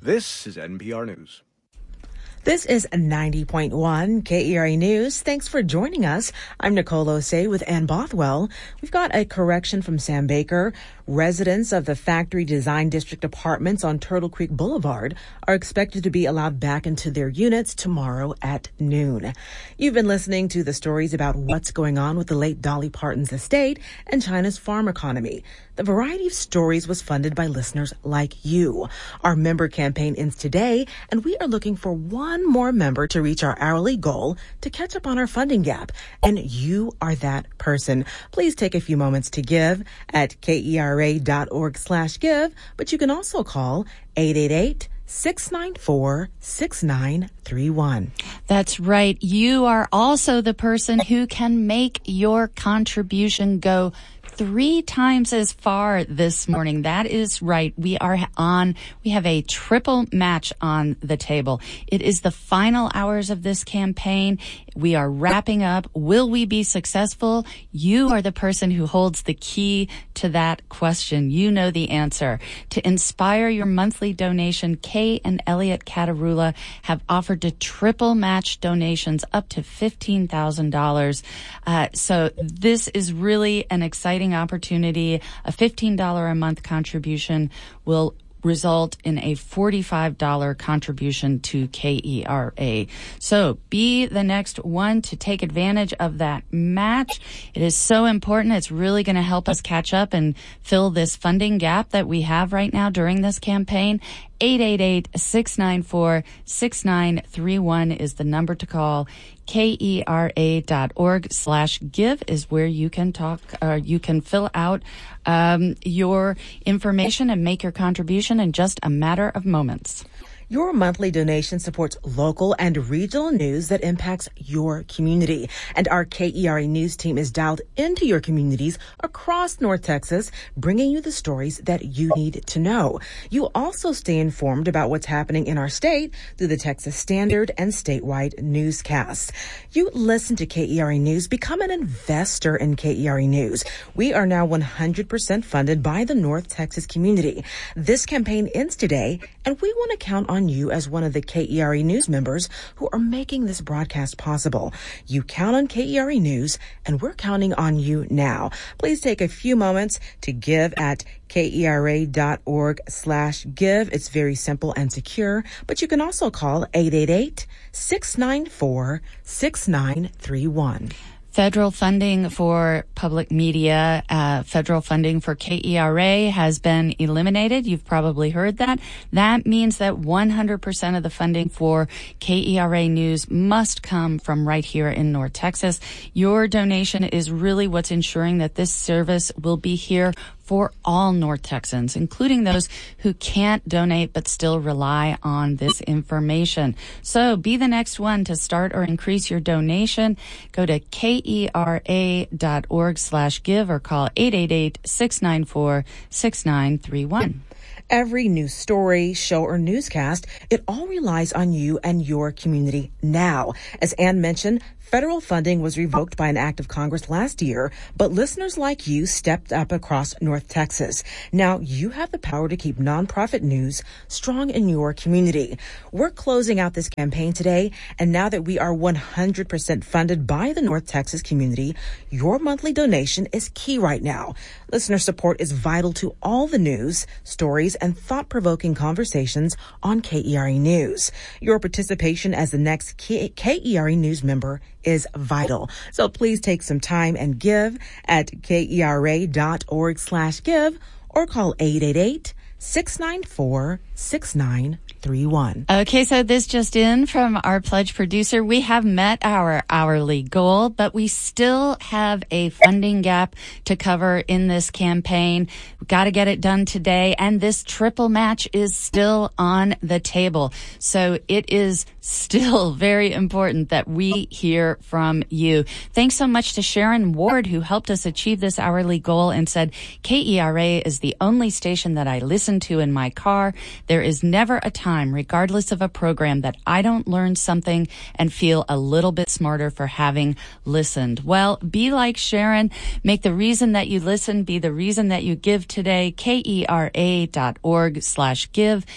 This is NPR News. This is 90.1 KERA News. Thanks for joining us. I'm Nicole Osei with Ann Bothwell. We've got a correction from Sam Baker. Residents of the Factory Design District apartments on Turtle Creek Boulevard are expected to be allowed back into their units tomorrow at noon. You've been listening to the stories about what's going on with the late Dolly Parton's estate and China's farm economy. The variety of stories was funded by listeners like you. Our member campaign ends today, and we are looking for one more member to reach our hourly goal to catch up on our funding gap. And you are that person. Please take a few moments to give at KERA.org/give, but you can also call 888-694-6931. That's right. You are also the person who can make your contribution go 3 times as far this morning. That is right. We have a triple match on the table. It is the final hours of this campaign. We are wrapping up. Will we be successful? You are the person who holds the key to that question. You know the answer. To inspire your monthly donation, Kay and Elliot Catarula have offered to triple match donations up to $15,000. So this is really an exciting opportunity. A $15 a month contribution will result in a $45 contribution to KERA. So be the next one to take advantage of that match. It is so important. It's really going to help us catch up and fill this funding gap that we have right now during this campaign. 888-694-6931 is the number to call. KERA.org/give is where you can you can fill out your information and make your contribution in just a matter of moments. Your monthly donation supports local and regional news that impacts your community. And our KERA News team is dialed into your communities across North Texas, bringing you the stories that you need to know. You also stay informed about what's happening in our state through the Texas Standard and statewide newscasts. You listen to KERA News, become an investor in KERA News. We are now 100% funded by the North Texas community. This campaign ends today, and we want to count on you as one of the KERA News members who are making this broadcast possible. You count on KERA News, and we're counting on you now. Please take a few moments to give at KERA.org/give. It's very simple and secure, but you can also call 888-694-6931. Federal funding for public media, federal funding for KERA has been eliminated. You've probably heard that. That means that 100% of the funding for KERA News must come from right here in North Texas. Your donation is really what's ensuring that this service will be here for all North Texans, including those who can't donate but still rely on this information. So be the next one to start or increase your donation. Go to KERA.org/give or call 888-694-6931. Every news story, show, or newscast, it all relies on you and your community now. As Ann mentioned, federal funding was revoked by an act of Congress last year, but listeners like you stepped up across North Texas. Now you have the power to keep nonprofit news strong in your community. We're closing out this campaign today, and now that we are 100% funded by the North Texas community, your monthly donation is key right now. Listener support is vital to all the news, stories, and thought-provoking conversations on KERA News. Your participation as the next KERA News member is vital. So please take some time and give at KERA.org/give or call 888-694-6931. Okay, so this just in from our pledge producer. We have met our hourly goal, but we still have a funding gap to cover in this campaign. We've got to get it done today, and this triple match is still on the table. So it is still very important that we hear from you. Thanks so much to Sharon Ward, who helped us achieve this hourly goal and said, KERA is the only station that I listen to in my car. There is never a time time, regardless of a program, that I don't learn something and feel a little bit smarter for having listened. Well, be like Sharon. Make the reason that you listen be the reason that you give today. KERA.org/give,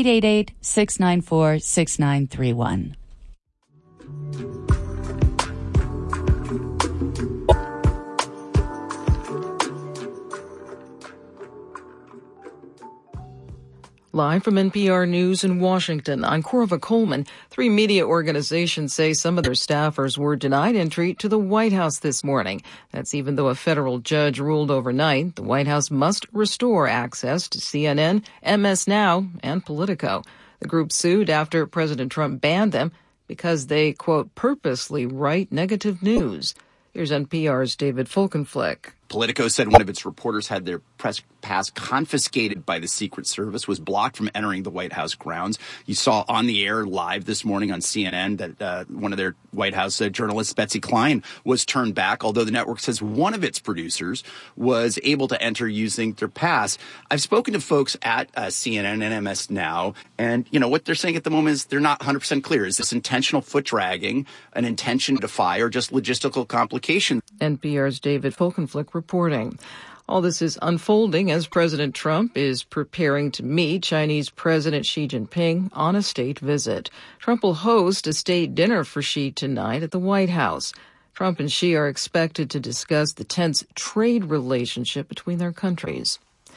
888-694-6931. Live from NPR News in Washington, I'm Corva Coleman. 3 media organizations say some of their staffers were denied entry to the White House this morning. That's even though a federal judge ruled overnight the White House must restore access to CNN, MS Now, and Politico. The group sued after President Trump banned them because they, quote, purposely write negative news. Here's NPR's David Folkenflik. Politico said one of its reporters had their press pass confiscated by the Secret Service, was blocked from entering the White House grounds. You saw on the air live this morning on CNN that one of their White House journalists, Betsy Klein, was turned back, although the network says one of its producers was able to enter using their pass. I've spoken to folks at CNN and MS Now, and what they're saying at the moment is they're not 100% clear. Is this intentional foot dragging, an intention to defy, or just logistical complications? NPR's David Folkenflik reporting. All this is unfolding as President Trump is preparing to meet Chinese President Xi Jinping on a state visit. Trump will host a state dinner for Xi tonight at the White House. Trump and Xi are expected to discuss the tense trade relationship between their countries.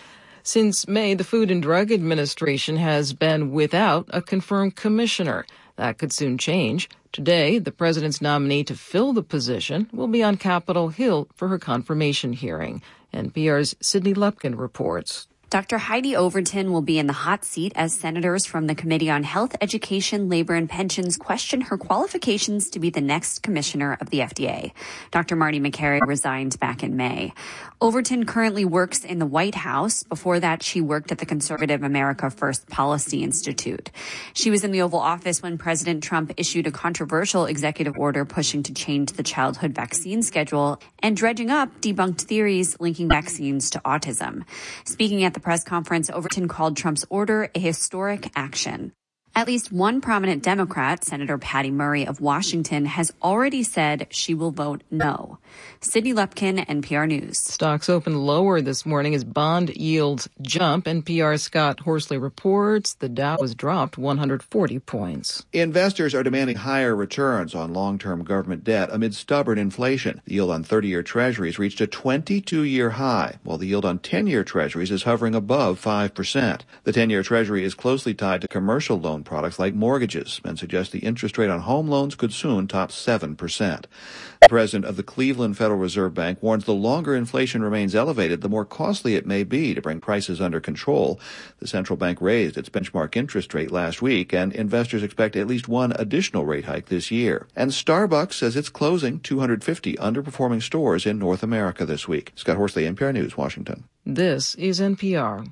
Since May, the Food and Drug Administration has been without a confirmed commissioner. That could soon change. Today, the president's nominee to fill the position will be on Capitol Hill for her confirmation hearing. NPR's Sydney Lupkin reports. Dr. Heidi Overton will be in the hot seat as senators from the Committee on Health, Education, Labor, and Pensions question her qualifications to be the next commissioner of the FDA. Dr. Marty Makary resigned back in May. Overton currently works in the White House. Before that, she worked at the conservative America First Policy Institute. She was in the Oval Office when President Trump issued a controversial executive order pushing to change the childhood vaccine schedule and dredging up debunked theories linking vaccines to autism. Speaking at the press conference, Overton called Trump's order a historic action. At least one prominent Democrat, Senator Patty Murray of Washington, has already said she will vote no. Sydney Lupkin, NPR News. Stocks opened lower this morning as bond yields jump. NPR's Scott Horsley reports the Dow was dropped 140 points. Investors are demanding higher returns on long-term government debt amid stubborn inflation. The yield on 30-year treasuries reached a 22-year high, while the yield on 10-year treasuries is hovering above 5%. The 10-year treasury is closely tied to commercial loan products like mortgages and suggests the interest rate on home loans could soon top 7%. The president of the Cleveland Federal Reserve Bank warns the longer inflation remains elevated, the more costly it may be to bring prices under control. The central bank raised its benchmark interest rate last week, and investors expect at least one additional rate hike this year. And Starbucks says it's closing 250 underperforming stores in North America this week. Scott Horsley, NPR News, Washington. This is NPR.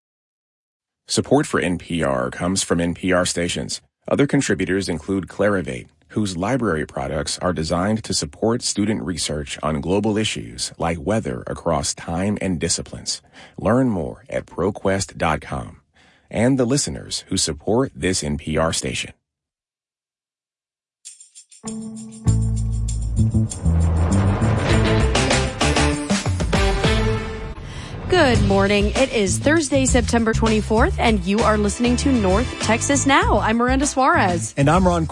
Support for NPR comes from NPR stations. Other contributors include Clarivate, whose library products are designed to support student research on global issues like weather across time and disciplines. Learn more at ProQuest.com. And the listeners who support this NPR station. Good morning. It is Thursday, September 24th, and you are listening to North Texas Now. I'm Miranda Suarez. And I'm Ron